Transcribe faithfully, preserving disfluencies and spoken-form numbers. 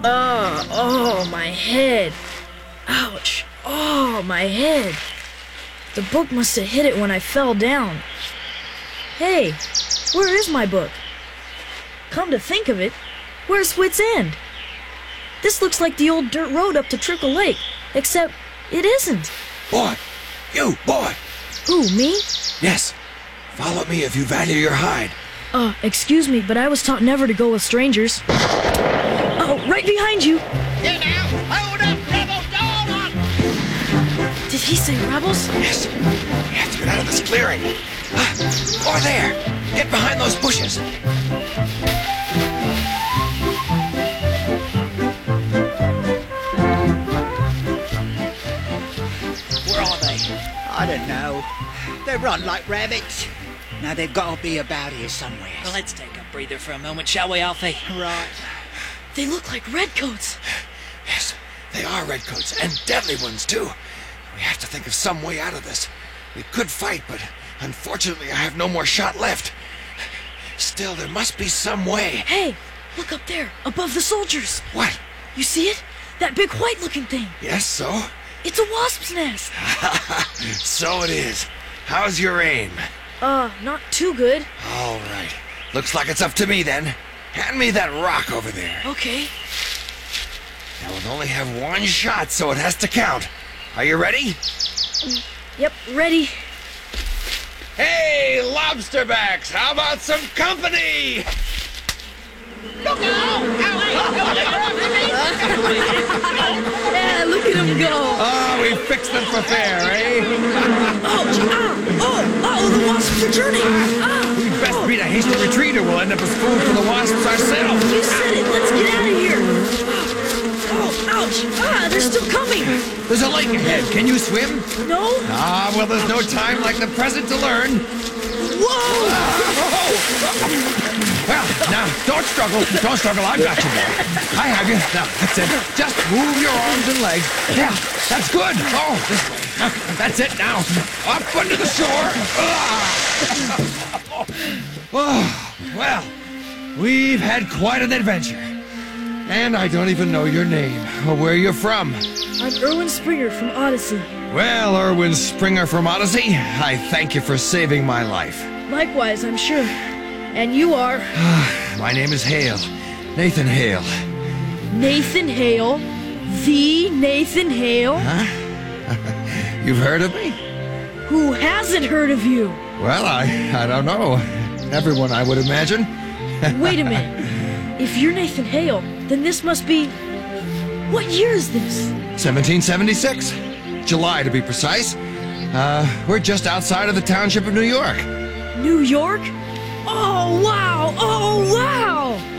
Uh, oh, my head. Ouch. Oh, my head. The book must have hit it when I fell down. Hey, where is my book? Come to think of it, where's Wits End? This looks like the old dirt road up to Trickle Lake, except it isn't. Boy! You, boy! Who, me? Yes. Follow me if you value your hide. Uh, excuse me, but I was taught never to go with strangers. Oh, right behind you! Here now! Hold up, rebel! Hold on! Did he say rebels? Yes. We have to get out of this clearing. Ah, over there. Get behind those bushes. Where are they? I don't know. They run like rabbits. Now they've got to be about here somewhere. Well, let's take a breather for a moment, shall we, Alfie? Right. They look like redcoats. Yes, they are redcoats, and deadly ones, too. We have to think of some way out of this. We could fight, but unfortunately I have no more shot left. Still, there must be some way. Hey, look up there, above the soldiers. What? You see it? That big white-looking thing. Yes, so? It's a wasp's nest. So it is. How's your aim? Uh, not too good. All right. Looks like it's up to me, then. Hand me that rock over there. Okay. I will only have one shot, so it has to count. Are you ready? Yep, ready. Hey, lobsterbacks! How about some company? Yeah, look at him go. Oh, we fixed them for fair, eh? Ouch! Ah! Oh! Oh! The wasps are turning! Ah! We'd best beat a hasty retreat or we'll end up as food for the wasps ourselves. You said it! Let's get out of here! Oh! Ouch! Ah! They're still coming! There's a lake ahead. Can you swim? No? Ah, well, there's no time like the present to learn. Whoa! Well, now, don't struggle. Don't struggle. I've got you, boy. I have you. Now, that's it. Just move your arms and legs. Yeah, that's good. Oh, this way. That's it now. Up under the shore. Oh, well, we've had quite an adventure. And I don't even know your name or where you're from. I'm Erwin Springer from Odyssey. Well, Erwin Springer from Odyssey, I thank you for saving my life. Likewise, I'm sure. And you are? My name is Hale. Nathan Hale. Nathan Hale? The Nathan Hale? Huh? You've heard of me? Who hasn't heard of you? Well, I, I don't know. Everyone, I would imagine. Wait a minute. If you're Nathan Hale, then this must be... What year is this? seventeen seventy-six. July, to be precise. Uh, we're just outside of the township of New York. New York? Oh, wow! Oh, wow!